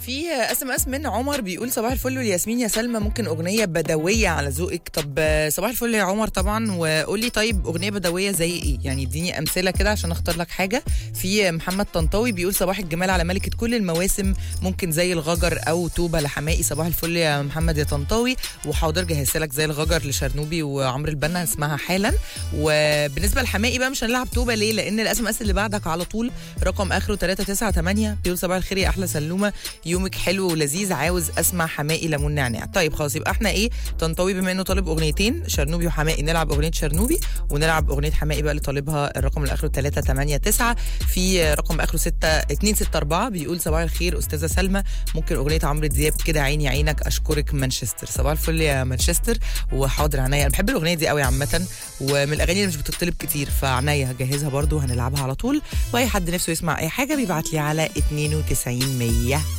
في اس ام اس من عمر بيقول صباح الفل والياسمين يا سلمى، ممكن اغنيه بدويه على ذوقك؟ طب صباح الفل يا عمر طبعا، وقول لي طيب اغنيه بدويه زي ايه؟ يعني اديني امثله كده عشان اختار لك حاجه. في محمد طنطاوي بيقول صباح الجمال على ملكه كل المواسم، ممكن زي الغجر او توبه لحمائي. صباح الفل يا محمد يا طنطاوي، وحاضر جهزت لك زي الغجر لشرنوبي وعمرو البنا اسمها حالا. وبالنسبه لحمائي بقى مش هنلعب توبه ليه؟ لان الاس ام اس اللي بعدك على طول رقم اخره 398 بيقول صباح الخير يا احلى سلومه، يومك حلو ولذيذ، عاوز اسمع حمائي ليمون نعناع. طيب خلاص، يبقى احنا ايه، طنطاوي بما انه طالب اغنيتين شرنوبي وحمائي نلعب اغنيه شرنوبي، ونلعب اغنيه حمائي بقى اللي طالبها الرقم الاخره 389. في رقم اخره 6264 بيقول صباح الخير استاذه سلمى، ممكن اغنيه عمرو دياب كده عيني عينك اشكرك مانشستر. صباح الفل يا مانشستر، وحاضر عينيا، انا بحب الاغنيه دي قوي عامه، ومن الاغاني اللي مش بتطلب كتير، فعنيا هجهزها برضو هنلعبها على طول. واي حد نفسه يسمع اي حاجه بيبعت لي على 92 100.